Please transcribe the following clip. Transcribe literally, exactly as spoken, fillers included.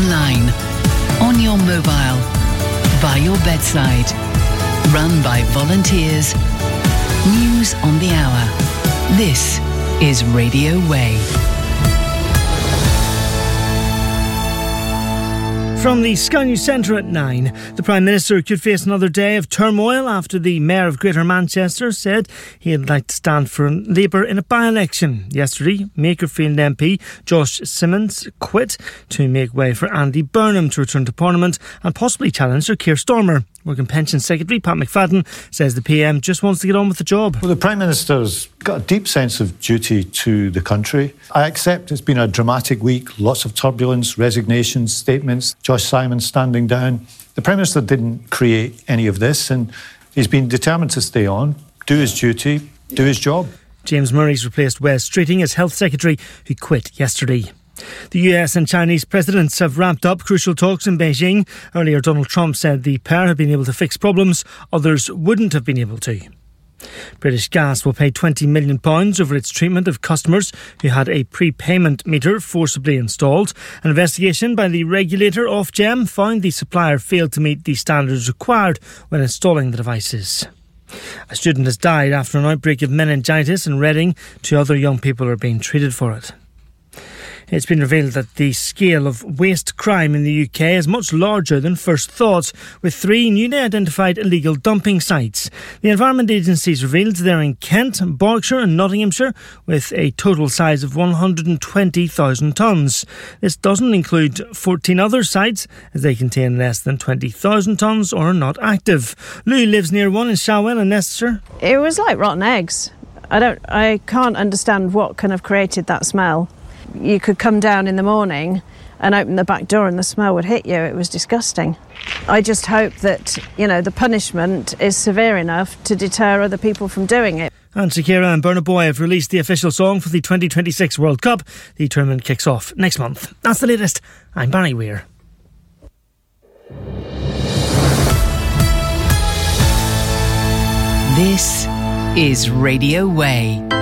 online, on your mobile, by your bedside. Run by volunteers. News on the hour. This is Radio Way. From the Sky News Centre at nine, the Prime Minister could face another day of turmoil after the Mayor of Greater Manchester said he'd like to stand for Labour in a by-election. Yesterday, Makerfield M P Josh Simmons quit to make way for Andy Burnham to return to Parliament and possibly challenge Sir Keir Starmer. Working Pensions Secretary Pat McFadden says the P M just wants to get on with the job. Well, the Prime Minister's got a deep sense of duty to the country. I accept it's been a dramatic week, lots of turbulence, resignations, statements, Josh Simon standing down. The Prime Minister didn't create any of this and he's been determined to stay on, do his duty, do his job. James Murray's replaced Wes Streeting as Health Secretary, who quit yesterday. The U S and Chinese presidents have wrapped up crucial talks in Beijing. Earlier, Donald Trump said the pair had been able to fix problems others wouldn't have been able to. British Gas will pay twenty million pounds over its treatment of customers who had a prepayment meter forcibly installed. An investigation by the regulator Ofgem found the supplier failed to meet the standards required when installing the devices. A student has died after an outbreak of meningitis in Reading. Two other young people are being treated for it. It's been revealed that the scale of waste crime in the U K is much larger than first thought, with three newly identified illegal dumping sites. The Environment Agency's revealed they're in Kent, Berkshire and Nottinghamshire, with a total size of one hundred twenty thousand tonnes. This doesn't include fourteen other sites, as they contain less than twenty thousand tonnes or are not active. Lou lives near one in Shawell and Leicester. It was like rotten eggs. I don't, I can't understand what kind of created that smell. You could come down in the morning and open the back door and the smell would hit you. It was disgusting. I just hope that, you know, the punishment is severe enough to deter other people from doing it. And Shakira and Burna Boy have released the official song for the twenty twenty-six World Cup. The tournament kicks off next month. That's the latest. I'm Barry Weir. This is Radio Way.